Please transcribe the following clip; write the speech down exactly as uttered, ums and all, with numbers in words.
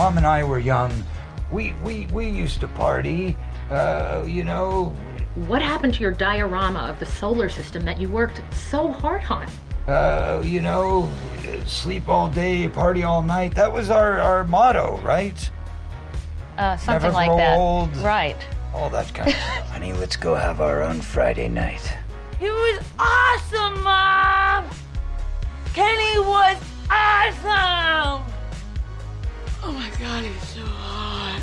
Mom and I were young, we we, we used to party, uh, you know. What happened to your diorama of the solar system that you worked so hard on? Uh, you know, sleep all day, party all night. That was our, our motto, right? Uh, something Never like grow that. old. Right. All that kind of stuff. Honey, let's go have our own Friday night. It was awesome, Mom! Kenny was awesome! Oh my God, he's so hot.